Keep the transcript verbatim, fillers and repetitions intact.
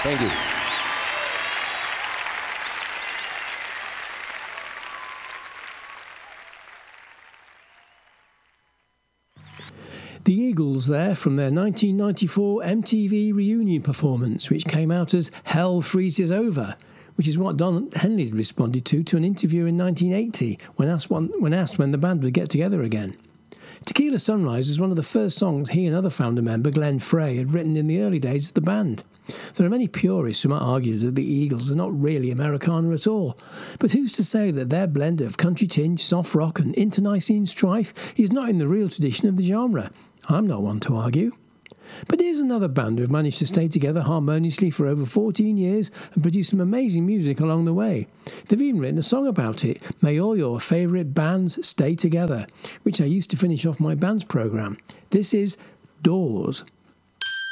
Thank you. The Eagles there from their nineteen ninety-four M T V reunion performance, which came out as Hell Freezes Over, which is what Don Henley responded to to an interview in nineteen eighty when asked, one, when asked when the band would get together again. Tequila Sunrise is one of the first songs he and other founder member Glenn Frey had written in the early days of the band. There are many purists who might argue that the Eagles are not really Americana at all, but who's to say that their blend of country tinge, soft rock and internecine strife is not in the real tradition of the genre? I'm not one to argue. But here's another band who have managed to stay together harmoniously for over fourteen years and produce some amazing music along the way. They've even written a song about it, May All Your Favourite Bands Stay Together, which I used to finish off my bands programme. This is Doors.